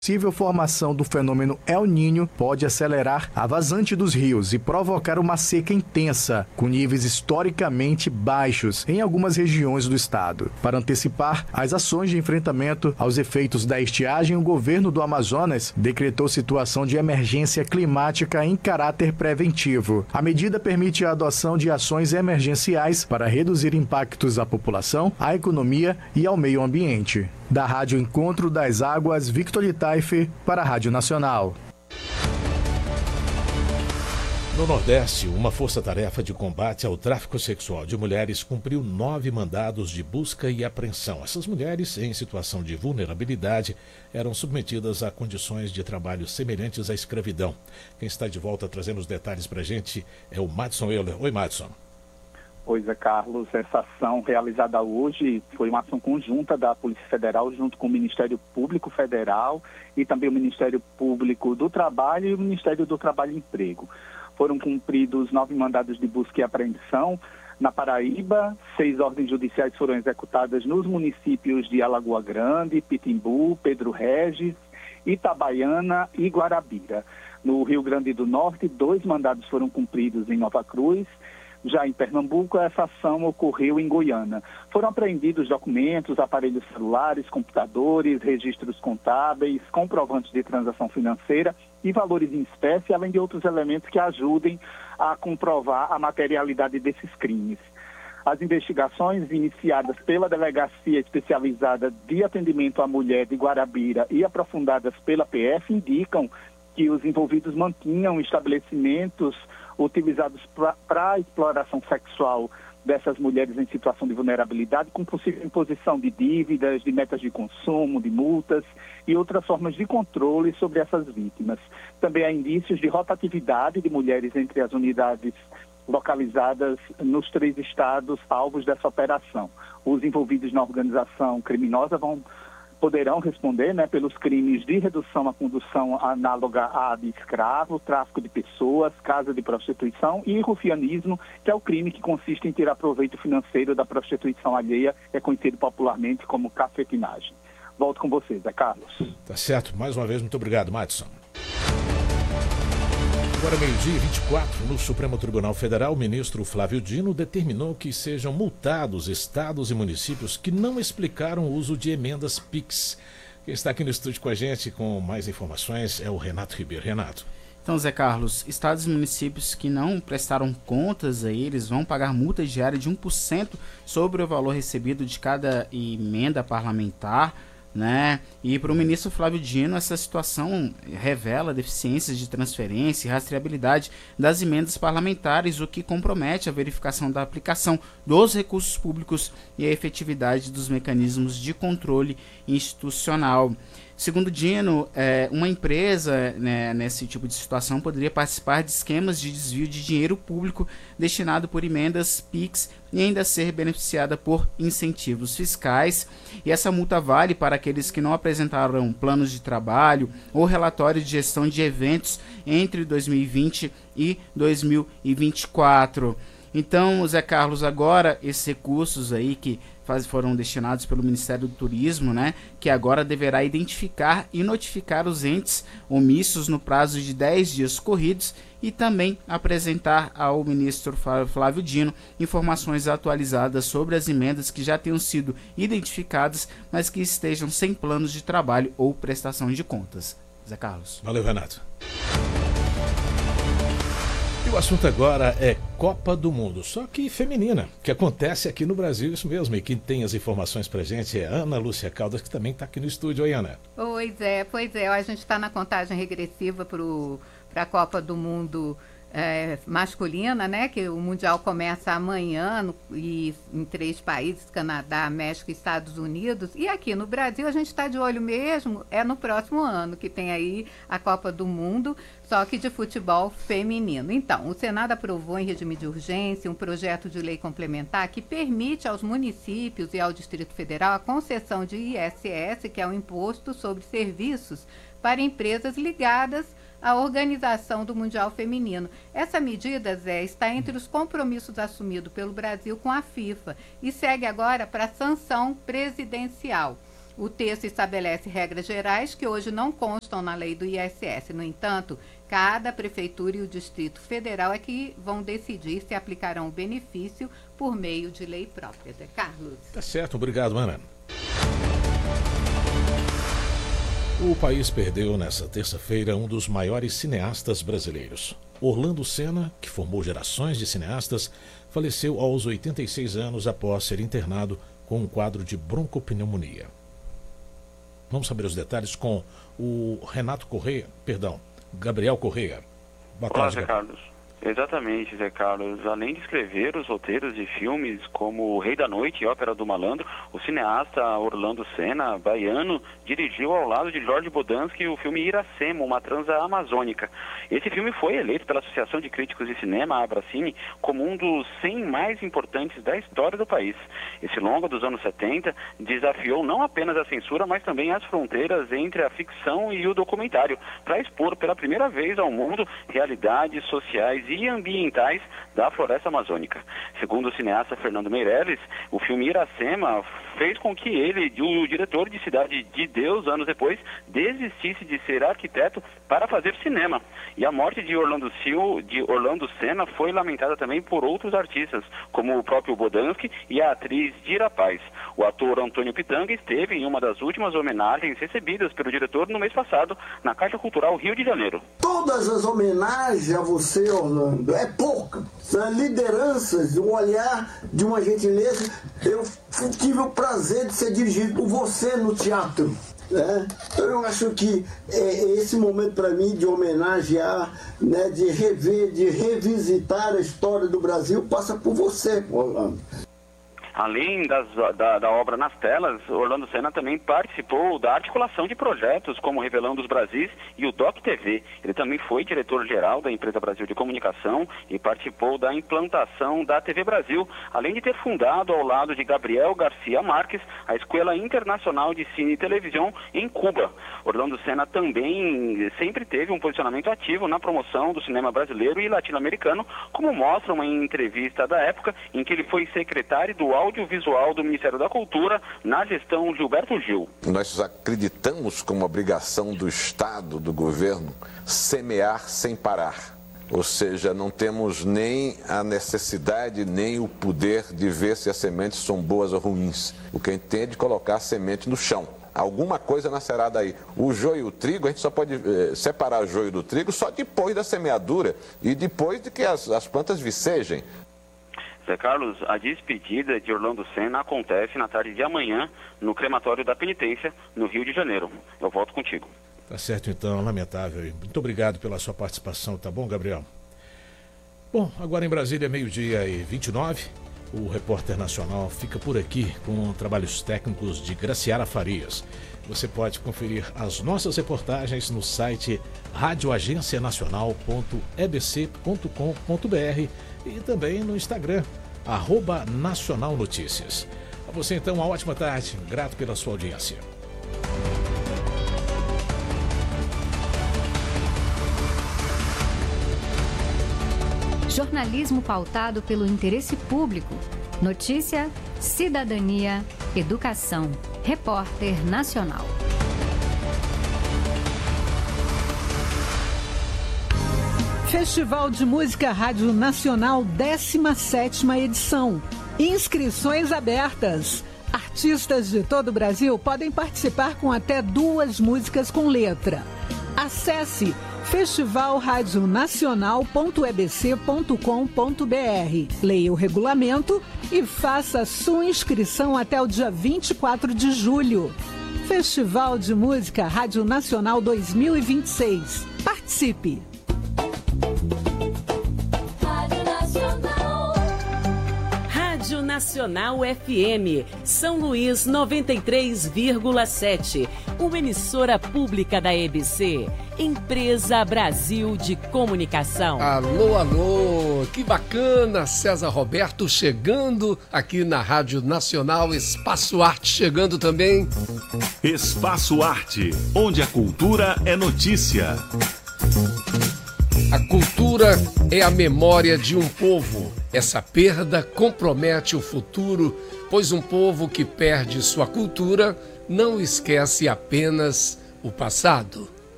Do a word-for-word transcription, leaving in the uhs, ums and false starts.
possível formação do fenômeno El Niño pode acelerar a vazante dos rios e provocar uma seca intensa, com níveis historicamente baixos em algumas regiões do estado. Para antecipar as ações de enfrentamento aos efeitos da estiagem, o governo do Amazonas decretou situação de emergência climática em caráter preventivo. A medida permite a adoção de ações emergenciais para reduzir impactos à população, à economia e ao meio ambiente. Da Rádio Encontro das Águas, Victor Litaife, para a Rádio Nacional. No Nordeste, uma força-tarefa de combate ao tráfico sexual de mulheres cumpriu nove mandados de busca e apreensão. Essas mulheres, em situação de vulnerabilidade, eram submetidas a condições de trabalho semelhantes à escravidão. Quem está de volta trazendo os detalhes para a gente é o Madson Euler. Oi, Madson. Pois é, Carlos, essa ação realizada hoje foi uma ação conjunta da Polícia Federal junto com o Ministério Público Federal e também o Ministério Público do Trabalho e o Ministério do Trabalho e Emprego. Foram cumpridos nove mandados de busca e apreensão na Paraíba, seis ordens judiciais foram executadas nos municípios de Alagoa Grande, Pitimbu, Pedro Regis, Itabaiana e Guarabira. No Rio Grande do Norte, dois mandados foram cumpridos em Nova Cruz. Já em Pernambuco, essa ação ocorreu em Goiânia. Foram apreendidos documentos, aparelhos celulares, computadores, registros contábeis, comprovantes de transação financeira e valores em espécie, além de outros elementos que ajudem a comprovar a materialidade desses crimes. As investigações iniciadas pela Delegacia Especializada de Atendimento à Mulher de Guarabira e aprofundadas pela P F indicam que os envolvidos mantinham estabelecimentos utilizados para a exploração sexual dessas mulheres em situação de vulnerabilidade, com possível imposição de dívidas, de metas de consumo, de multas e outras formas de controle sobre essas vítimas. Também há indícios de rotatividade de mulheres entre as unidades localizadas nos três estados alvos dessa operação. Os envolvidos na organização criminosa vão poderão responder, né, pelos crimes de redução à condução análoga à de escravo, tráfico de pessoas, casa de prostituição e rufianismo, que é o crime que consiste em tirar proveito financeiro da prostituição alheia, é conhecido popularmente como cafetinagem. Volto com vocês, é Carlos. Tá certo. Mais uma vez, muito obrigado, Madson. Agora, meio-dia e vinte e quatro, no Supremo Tribunal Federal, o ministro Flávio Dino determinou que sejam multados estados e municípios que não explicaram o uso de emendas Pix. Quem está aqui no estúdio com a gente com mais informações é o Renato Ribeiro. Renato. Então, Zé Carlos, estados e municípios que não prestaram contas a eles vão pagar multa diária de um por cento sobre o valor recebido de cada emenda parlamentar, né? E para o ministro Flávio Dino, essa situação revela deficiências de transferência e rastreabilidade das emendas parlamentares, o que compromete a verificação da aplicação dos recursos públicos e a efetividade dos mecanismos de controle institucional. Segundo Dino, é, uma empresa, né, nesse tipo de situação poderia participar de esquemas de desvio de dinheiro público destinado por emendas Pix e ainda ser beneficiada por incentivos fiscais. E essa multa vale para aqueles que não apresentaram planos de trabalho ou relatório de gestão de eventos entre dois mil e vinte e dois mil e vinte e quatro. Então, Zé Carlos, agora esses recursos aí que faz, foram destinados pelo Ministério do Turismo, né, que agora deverá identificar e notificar os entes omissos no prazo de dez dias corridos e também apresentar ao ministro Flávio Dino informações atualizadas sobre as emendas que já tenham sido identificadas, mas que estejam sem planos de trabalho ou prestação de contas. Zé Carlos. Valeu, Renato. O assunto agora é Copa do Mundo, só que feminina, que acontece aqui no Brasil, isso mesmo. E quem tem as informações pra gente é Ana Lúcia Caldas, que também está aqui no estúdio. Oi, Ana. Pois é, pois é. A gente está na contagem regressiva para a Copa do Mundo é, masculina, né? Que o Mundial começa amanhã no, e em três países, Canadá, México e Estados Unidos. E aqui no Brasil a gente está de olho mesmo, é no próximo ano, que tem aí a Copa do Mundo, só que de futebol feminino. Então, o Senado aprovou em regime de urgência um projeto de lei complementar que permite aos municípios e ao Distrito Federal a concessão de I S S, que é o Imposto sobre Serviços, para empresas ligadas à organização do Mundial Feminino. Essa medida, Zé, está entre os compromissos assumidos pelo Brasil com a FIFA e segue agora para a sanção presidencial. O texto estabelece regras gerais que hoje não constam na lei do I S S. No entanto, cada prefeitura e o Distrito Federal é que vão decidir se aplicarão o benefício por meio de lei própria. Zé Carlos. Tá certo, obrigado, Ana. O país perdeu nesta terça-feira um dos maiores cineastas brasileiros. Orlando Senna, que formou gerações de cineastas, faleceu aos oitenta e seis anos após ser internado com um quadro de broncopneumonia. Vamos saber os detalhes com o Renato Correia, perdão, Gabriel Correia. Boa tarde, Zé Carlos. Exatamente, Zé Carlos. Além de escrever os roteiros de filmes como O Rei da Noite e Ópera do Malandro, o cineasta Orlando Senna, baiano, dirigiu ao lado de Jorge Bodansky o filme Iracema, uma transa amazônica. Esse filme foi eleito pela Associação de Críticos de Cinema, a Abracine, como um dos cem mais importantes da história do país. Esse longa dos anos setenta desafiou não apenas a censura, mas também as fronteiras entre a ficção e o documentário, para expor pela primeira vez ao mundo realidades sociais e ambientais da floresta amazônica. Segundo o cineasta Fernando Meirelles, o filme Iracema fez com que ele, o diretor de Cidade de Deus, anos depois, desistisse de ser arquiteto para fazer cinema. E a morte de Orlando, Sil, de Orlando Senna foi lamentada também por outros artistas, como o próprio Bodansky e a atriz Dira Paz. O ator Antônio Pitanga esteve em uma das últimas homenagens recebidas pelo diretor no mês passado, na Caixa Cultural Rio de Janeiro. Todas as homenagens a você, Orlando, é pouca. São lideranças, um olhar de uma gentileza. Eu tive o prazer de ser dirigido por você no teatro. Né? Eu acho que é, esse momento para mim de homenagear, né, de rever, de revisitar a história do Brasil passa por você, Orlando. Além das, da, da obra nas telas, Orlando Senna também participou da articulação de projetos como Revelando os Brasis e o Doc T V. Ele também foi diretor-geral da Empresa Brasil de Comunicação e participou da implantação da T V Brasil, além de ter fundado ao lado de Gabriel Garcia Marques a Escola Internacional de Cine e Televisão em Cuba. Orlando Senna também sempre teve um posicionamento ativo na promoção do cinema brasileiro e latino-americano, como mostra uma entrevista da época em que ele foi secretário do Audiovisual do Ministério da Cultura na gestão Gilberto Gil. Nós acreditamos como obrigação do Estado, do governo, semear sem parar. Ou seja, não temos nem a necessidade, nem o poder de ver se as sementes são boas ou ruins. O que a gente tem é de colocar a semente no chão. Alguma coisa nascerá daí. O joio e o trigo, a gente só pode eh, separar o joio do trigo só depois da semeadura e depois de que as, as plantas vicejem. Zé Carlos, a despedida de Orlando Senna acontece na tarde de amanhã no crematório da Penitência, no Rio de Janeiro. Eu volto contigo. Tá certo então, lamentável. Muito obrigado pela sua participação, tá bom, Gabriel? Bom, agora em Brasília, meio-dia e vinte e nove, o Repórter Nacional fica por aqui com trabalhos técnicos de Graciela Farias. Você pode conferir as nossas reportagens no site radio agência nacional ponto e b c ponto com ponto b r e também no Instagram, arroba Nacional Notícias. A você então, uma ótima tarde, grato pela sua audiência. Jornalismo pautado pelo interesse público. Notícia, cidadania, educação. Repórter Nacional. Festival de Música Rádio Nacional, décima sétima edição. Inscrições abertas. Artistas de todo o Brasil podem participar com até duas músicas com letra. Acesse festival rádio nacional ponto e b c ponto com ponto b r. Leia o regulamento e faça sua inscrição até o dia vinte e quatro de julho. Festival de Música Rádio Nacional dois mil e vinte e seis. Participe! Rádio Nacional. Rádio Nacional F M, São Luís noventa e três vírgula sete. Uma emissora pública da E B C. Empresa Brasil de Comunicação. Alô, alô, que bacana, César Roberto chegando aqui na Rádio Nacional, Espaço Arte chegando também. Espaço Arte, onde a cultura é notícia. A cultura é a memória de um povo. Essa perda compromete o futuro, pois um povo que perde sua cultura não esquece apenas o passado.